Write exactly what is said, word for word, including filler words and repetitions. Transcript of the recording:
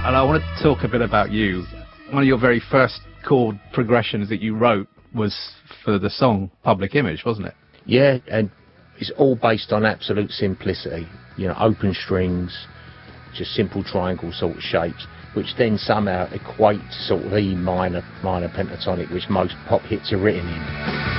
And I want to talk a bit about you. One of your very first chord progressions that you wrote was for the song Public Image, wasn't it? Yeah, and it's all based on absolute simplicity. You know, open strings, just simple triangle sort of shapes, which then somehow equate to sort of E minor, minor pentatonic, which most pop hits are written in.